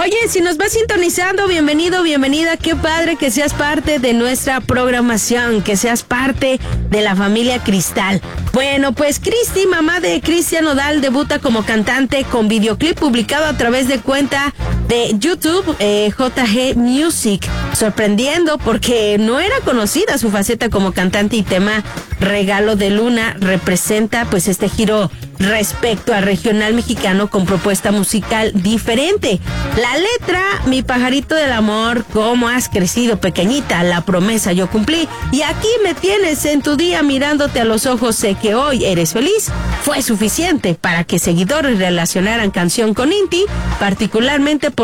Oye, si nos vas sintonizando, bienvenido, bienvenida. Qué padre que seas parte de nuestra programación, que seas parte de la familia Cristal. Bueno, pues Cristi, mamá de Cristian Nodal, debuta como cantante con videoclip publicado a través de cuenta de YouTube, JG Music, sorprendiendo porque no era conocida su faceta como cantante, y tema Regalo de Luna representa pues este giro respecto al regional mexicano con propuesta musical diferente. La letra: mi pajarito del amor, cómo has crecido pequeñita, la promesa yo cumplí, y aquí me tienes en tu día mirándote a los ojos, sé que hoy eres feliz, fue suficiente para que seguidores relacionaran canción con Inti, particularmente por